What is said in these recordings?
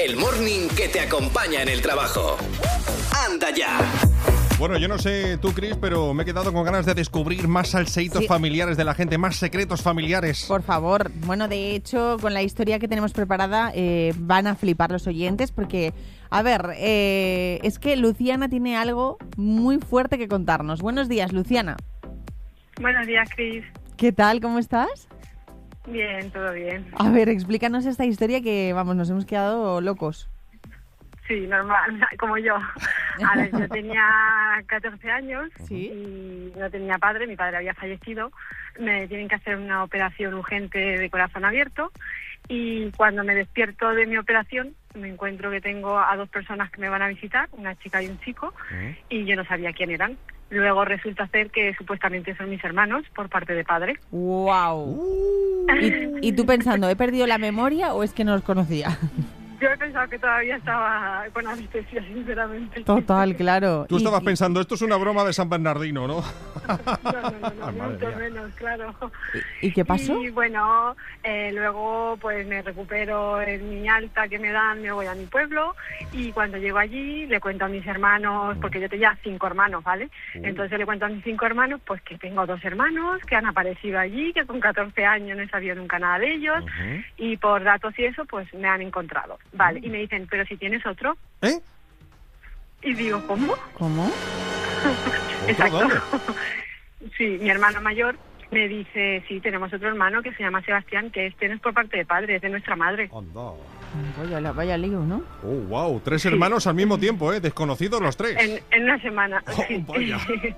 el morning que te acompaña en el trabajo. ¡Anda ya! Bueno, yo no sé tú, Cris, pero me he quedado con ganas de descubrir más salseitos familiares de la gente, más secretos familiares. Por favor. Bueno, de hecho, con la historia que tenemos preparada van a flipar los oyentes porque, a ver, es que Luciana tiene algo muy fuerte que contarnos. Buenos días, Luciana. Buenos días, Cris. ¿Qué tal? ¿Cómo estás? Bien, todo bien. A ver, explícanos esta historia que, vamos, nos hemos quedado locos. Sí, normal, como yo. A ver, yo tenía 14 años y no tenía padre, mi padre había fallecido. Me tienen que hacer una operación urgente de corazón abierto y cuando me despierto de mi operación me encuentro que tengo a 2 personas que me van a visitar, una chica y un chico, y yo no sabía quién eran. Luego resulta ser que supuestamente son mis hermanos por parte de padre. ¡Wow! ¿Y tú pensando, he perdido la memoria o es que no los conocía? Yo he pensado que todavía estaba con anestesia, sinceramente. Total, claro. Tú estabas pensando, esto es una broma de San Bernardino, ¿no? No, mucho menos, claro. ¿Y qué pasó? Y bueno, luego pues me recupero en mi alta que me dan, me voy a mi pueblo y cuando llego allí le cuento a mis hermanos, porque yo tenía 5 hermanos, ¿vale? Entonces le cuento a mis 5 hermanos pues que tengo 2 hermanos que han aparecido allí, que con 14 años no he sabido nunca nada de ellos y por datos y eso pues me han encontrado. Vale, y me dicen, pero si tienes otro. ¿Eh? Y digo, ¿cómo? ¿Cómo? Exacto. ¿Dónde? Sí, mi hermano mayor me dice, sí, tenemos otro hermano que se llama Sebastián, que este no es por parte de padre, es de nuestra madre. Anda. Vaya lío, ¿no? Oh, wow, 3 hermanos al mismo tiempo, desconocidos los 3. En una semana. Sí. Vaya.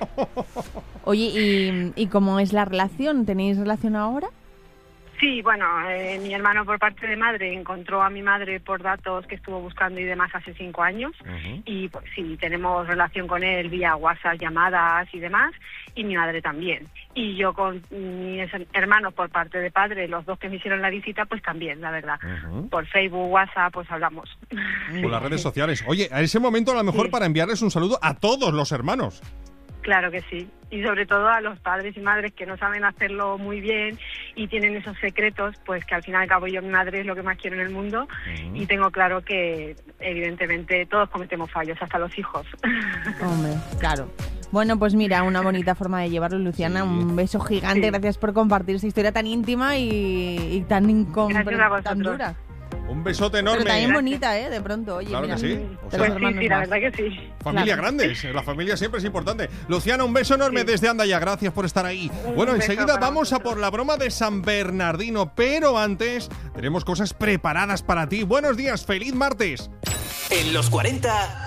Oye, ¿y cómo es la relación? ¿Tenéis relación ahora? Sí, bueno, mi hermano por parte de madre encontró a mi madre por datos que estuvo buscando y demás hace 5 años y pues sí, tenemos relación con él vía WhatsApp, llamadas y demás, y mi madre también. Y yo con mis hermanos por parte de padre, los 2 que me hicieron la visita, pues también, la verdad. Por Facebook, WhatsApp, pues hablamos. Por las redes sociales. Oye, a ese momento a lo mejor para enviarles un saludo a todos los hermanos. Claro que sí, y sobre todo a los padres y madres que no saben hacerlo muy bien y tienen esos secretos, pues que al fin y al cabo yo, mi madre, es lo que más quiero en el mundo y tengo claro que evidentemente todos cometemos fallos, hasta los hijos. Hombre, claro. Bueno, pues mira, una bonita forma de llevarlo, Luciana. Sí. Un beso gigante, gracias por compartir esa historia tan íntima y tan dura. Un besote enorme. Pero también bonita, de pronto. Oye, claro mira, que sí. Pues sí, la verdad que sí. Familia grande, la familia siempre es importante. Luciana, un beso enorme desde Anda Ya, gracias por estar ahí. Bueno, enseguida vamos a por la broma de San Bernardino, pero antes tenemos cosas preparadas para ti. Buenos días, feliz martes. En los 40